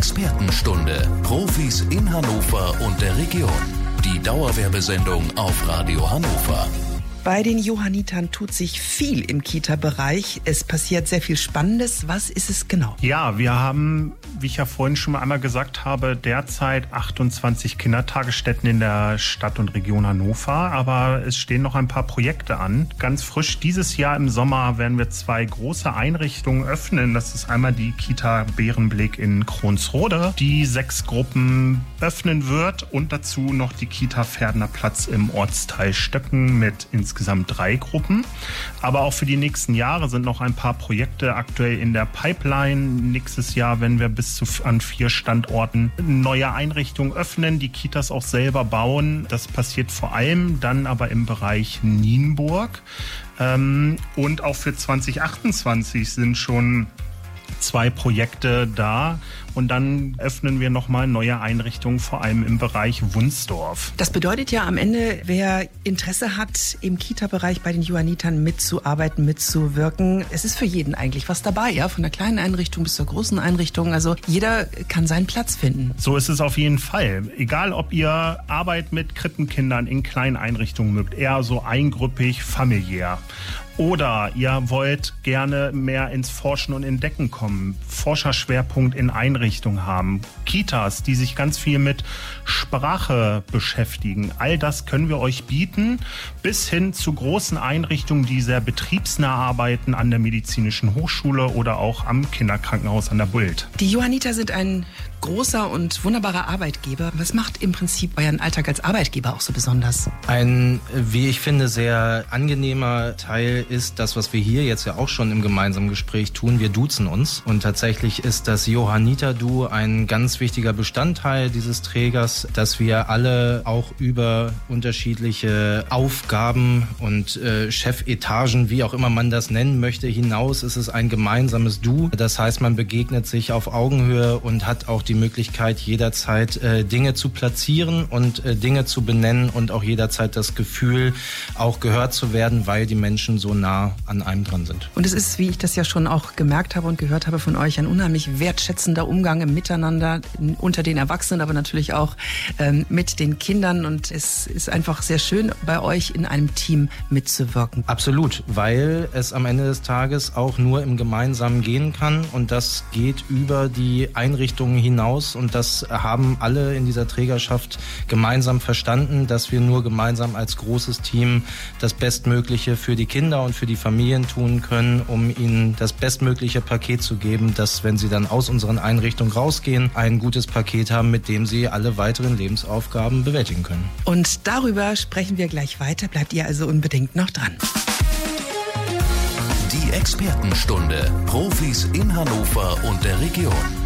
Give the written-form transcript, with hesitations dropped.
Expertenstunde. Profis in Hannover und der Region. Die Dauerwerbesendung auf Radio Hannover. Bei den Johannitern tut sich viel im Kita-Bereich. Es passiert sehr viel Spannendes. Was ist es genau? Ja, wir haben, wie ich ja vorhin schon mal einmal gesagt habe, derzeit 28 Kindertagesstätten in der Stadt und Region Hannover. Aber es stehen noch ein paar Projekte an. Ganz frisch dieses Jahr im Sommer werden wir 2 große Einrichtungen öffnen. Das ist einmal die Kita Bärenblick in Kronsrode, die 6 Gruppen öffnen wird. Und dazu noch die Kita Pferdener Platz im Ortsteil Stöcken mit insgesamt 3 Gruppen. Aber auch für die nächsten Jahre sind noch ein paar Projekte aktuell in der Pipeline. Nächstes Jahr werden wir an 4 Standorten neue Einrichtungen öffnen, die Kitas auch selber bauen. Das passiert vor allem dann aber im Bereich Nienburg. Und auch für 2028 sind schon 2 Projekte da. Und dann öffnen wir nochmal neue Einrichtungen, vor allem im Bereich Wunsdorf. Das bedeutet ja am Ende, wer Interesse hat, im Kita-Bereich bei den Johannitern mitzuarbeiten, mitzuwirken, es ist für jeden eigentlich was dabei, ja, von der kleinen Einrichtung bis zur großen Einrichtung. Also jeder kann seinen Platz finden. So ist es auf jeden Fall. Egal, ob ihr Arbeit mit Krippenkindern in kleinen Einrichtungen mögt, eher so eingrüppig, familiär. Oder ihr wollt gerne mehr ins Forschen und Entdecken kommen, Forscherschwerpunkt in Einrichtungen haben, Kitas, die sich ganz viel mit Sprache beschäftigen. All das können wir euch bieten, bis hin zu großen Einrichtungen, die sehr betriebsnah arbeiten an der Medizinischen Hochschule oder auch am Kinderkrankenhaus an der Bult. Die Johanniter sind ein großer und wunderbarer Arbeitgeber. Was macht im Prinzip euren Alltag als Arbeitgeber auch so besonders? Ein, wie ich finde, sehr angenehmer Teil ist das, was wir hier jetzt ja auch schon im gemeinsamen Gespräch tun. Wir duzen uns. Und tatsächlich ist das Johanniter-Du ein ganz wichtiger Bestandteil dieses Trägers, dass wir alle auch über unterschiedliche Aufgaben und Chefetagen, wie auch immer man das nennen möchte, hinaus ist es ein gemeinsames Du. Das heißt, man begegnet sich auf Augenhöhe und hat auch die Möglichkeit, jederzeit Dinge zu platzieren und Dinge zu benennen und auch jederzeit das Gefühl, auch gehört zu werden, weil die Menschen so nah an einem dran sind. Und es ist, wie ich das ja schon auch gemerkt habe und gehört habe von euch, ein unheimlich wertschätzender Umgang im Miteinander unter den Erwachsenen, aber natürlich auch mit den Kindern. Und es ist einfach sehr schön, bei euch in einem Team mitzuwirken. Absolut, weil es am Ende des Tages auch nur im Gemeinsamen gehen kann. Und das geht über die Einrichtungen hinaus. Und das haben alle in dieser Trägerschaft gemeinsam verstanden, dass wir nur gemeinsam als großes Team das Bestmögliche für die Kinder und für die Familien tun können, um ihnen das bestmögliche Paket zu geben, dass, wenn sie dann aus unseren Einrichtungen rausgehen, ein gutes Paket haben, mit dem sie alle weiteren Lebensaufgaben bewältigen können. Und darüber sprechen wir gleich weiter. Bleibt ihr also unbedingt noch dran. Die Expertenstunde. Profis in Hannover und der Region.